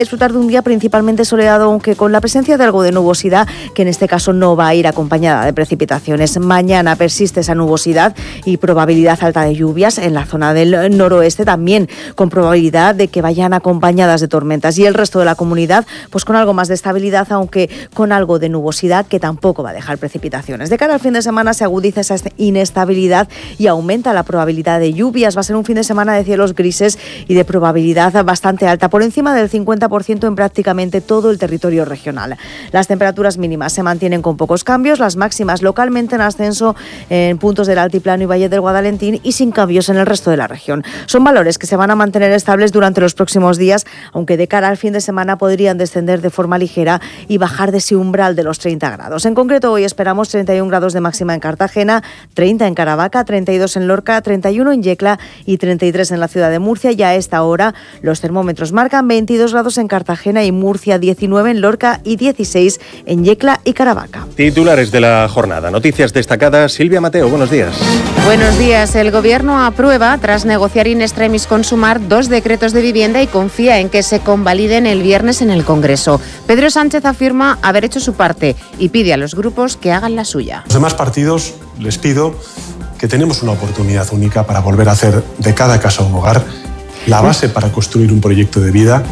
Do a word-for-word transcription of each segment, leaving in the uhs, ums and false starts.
Disfrutar de un día principalmente soleado, aunque con la presencia de algo de nubosidad, que en este caso no va a ir acompañada de precipitaciones. Mañana persiste esa nubosidad y probabilidad alta de lluvias en la zona del noroeste, también con probabilidad de que vayan acompañadas de tormentas. Y el resto de la comunidad, pues con algo más de estabilidad, aunque con algo de nubosidad que tampoco va a dejar precipitaciones. De cara al fin de semana se agudiza esa inestabilidad y aumenta la probabilidad de lluvias. Va a ser un fin de semana de cielos grises y de probabilidad bastante alta, por encima del cincuenta por ciento en prácticamente todo el territorio regional. Las temperaturas mínimas se mantienen con pocos cambios, las máximas localmente en ascenso en puntos del Altiplano y Valle del Guadalentín y sin cambios en el resto de la región. Son valores que se van a mantener estables durante los próximos días, aunque de cara al fin de semana podrían descender de forma ligera y bajar de ese umbral de los treinta grados. En concreto, hoy esperamos treinta y un grados de máxima en Cartagena, treinta en Caravaca, treinta y dos en Lorca, treinta y uno en Yecla y treinta y tres en la ciudad de Murcia. Ya a esta hora los termómetros marcan veintidós grados en Cartagena y Murcia, diecinueve en Lorca y dieciséis en Yecla y Caravaca. Titulares de la jornada. Noticias destacadas. Silvia Mateo, buenos días. Buenos días. El Gobierno aprueba, tras negociar in extremis con Sumar, dos decretos de vivienda y confía en que se convaliden el viernes en el Congreso. Pedro Sánchez afirma haber hecho su parte y pide a los grupos que hagan la suya. Los demás partidos les pido que tenemos una oportunidad única para volver a hacer de cada casa un hogar, la base para construir un proyecto de vida.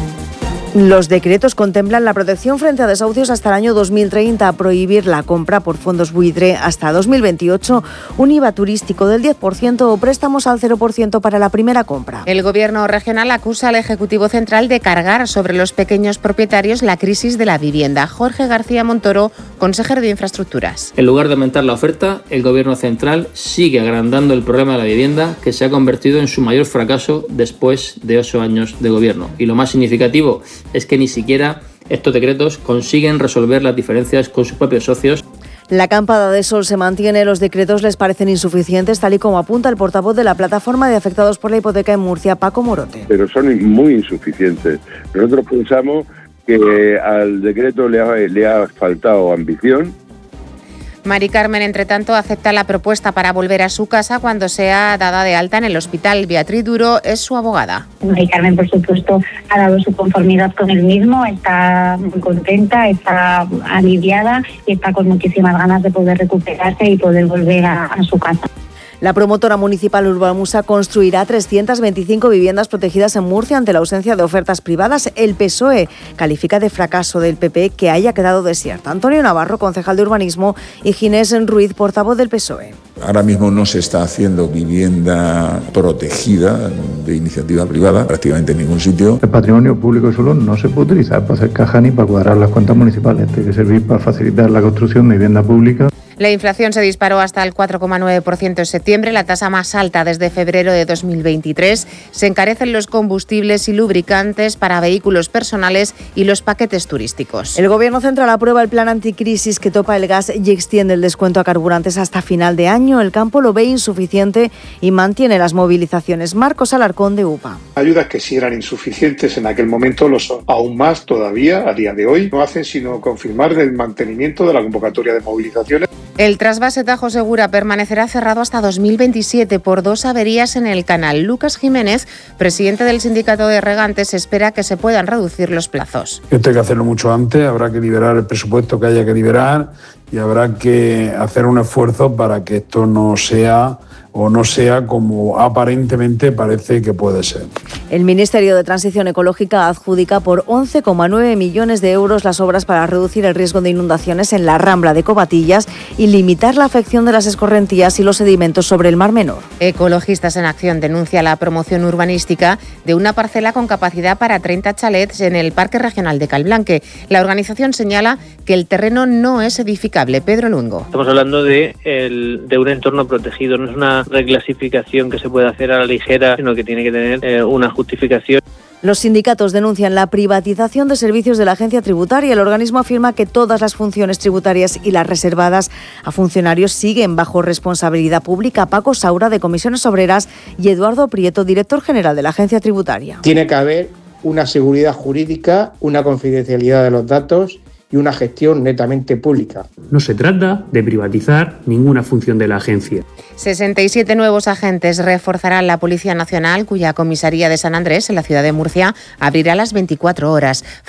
Los decretos contemplan la protección frente a desahucios hasta el año dos mil treinta, prohibir la compra por fondos buitre hasta dos mil veintiocho, un I V A turístico del diez por ciento o préstamos al cero por ciento para la primera compra. El Gobierno regional acusa al Ejecutivo Central de cargar sobre los pequeños propietarios la crisis de la vivienda. Jorge García Montoro, consejero de Infraestructuras. En lugar de aumentar la oferta, el Gobierno Central sigue agrandando el problema de la vivienda, que se ha convertido en su mayor fracaso después de ocho años de gobierno. Y lo más significativo es que ni siquiera estos decretos consiguen resolver las diferencias con sus propios socios. La acampada de sol se mantiene, los decretos les parecen insuficientes, tal y como apunta el portavoz de la plataforma de afectados por la hipoteca en Murcia, Paco Morote. Pero son muy insuficientes. Nosotros pensamos que al decreto le ha, le ha faltado ambición. Mari Carmen, entre tanto, acepta la propuesta para volver a su casa cuando sea dada de alta en el hospital. Beatriz Duro es su abogada. Mari Carmen, por supuesto, ha dado su conformidad con el mismo, está muy contenta, está aliviada y está con muchísimas ganas de poder recuperarse y poder volver a, a su casa. La promotora municipal Urbamusa construirá trescientas veinticinco viviendas protegidas en Murcia ante la ausencia de ofertas privadas. El P S O E califica de fracaso del P P que haya quedado desierta. Antonio Navarro, concejal de Urbanismo, y Ginés Ruiz, portavoz del P S O E. Ahora mismo no se está haciendo vivienda protegida de iniciativa privada, prácticamente en ningún sitio. El patrimonio público solo no se puede utilizar para hacer caja ni para cuadrar las cuentas municipales. Tiene que servir para facilitar la construcción de vivienda pública. La inflación se disparó hasta el cuatro coma nueve por ciento en septiembre, la tasa más alta desde febrero de dos mil veintitrés. Se encarecen los combustibles y lubricantes para vehículos personales y los paquetes turísticos. El Gobierno central aprueba el plan anticrisis que topa el gas y extiende el descuento a carburantes hasta final de año. El campo lo ve insuficiente y mantiene las movilizaciones. Marcos Alarcón, de U P A. Ayudas que sí eran insuficientes en aquel momento lo son aún más todavía a día de hoy. No hacen sino confirmar el mantenimiento de la convocatoria de movilizaciones. El trasvase Tajo Segura permanecerá cerrado hasta dos mil veintisiete por dos averías en el canal. Lucas Jiménez, presidente del sindicato de regantes, espera que se puedan reducir los plazos. Esto hay que hacerlo mucho antes, habrá que liberar el presupuesto que haya que liberar y habrá que hacer un esfuerzo para que esto no sea o no sea como aparentemente parece que puede ser. El Ministerio de Transición Ecológica adjudica por once coma nueve millones de euros las obras para reducir el riesgo de inundaciones en la Rambla de Covatillas y limitar la afección de las escorrentías y los sedimentos sobre el Mar Menor. Ecologistas en Acción denuncia la promoción urbanística de una parcela con capacidad para treinta chalets en el Parque Regional de Calblanque. La organización señala que el terreno no es edificable. Pedro Luengo. Estamos hablando de, el, de un entorno protegido, no es una reclasificación que se puede hacer a la ligera, sino que tiene que tener eh, una justificación. Los sindicatos denuncian la privatización de servicios de la agencia tributaria. El organismo afirma que todas las funciones tributarias y las reservadas a funcionarios siguen bajo responsabilidad pública. Paco Saura, de Comisiones Obreras, y Eduardo Prieto, director general de la agencia tributaria. Tiene que haber una seguridad jurídica, una confidencialidad de los datos y una gestión netamente pública. No se trata de privatizar ninguna función de la agencia. sesenta y siete nuevos agentes reforzarán la Policía Nacional, cuya comisaría de San Andrés, en la ciudad de Murcia, abrirá las veinticuatro horas.